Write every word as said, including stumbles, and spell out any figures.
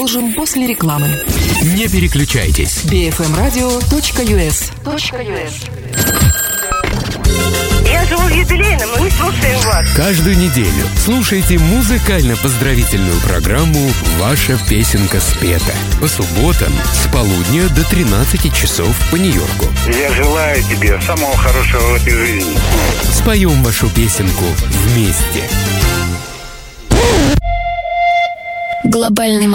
Продолжим после рекламы. Не переключайтесь. би эф эм радио точка ю эс. Я живу в юбилейном, мы не слушаем вас. Каждую неделю слушайте музыкально-поздравительную программу «Ваша песенка спета» по субботам с полудня до тринадцати часов по Нью-Йорку. Я желаю тебе самого хорошего в этой жизни. Споем вашу песенку вместе. Глобальный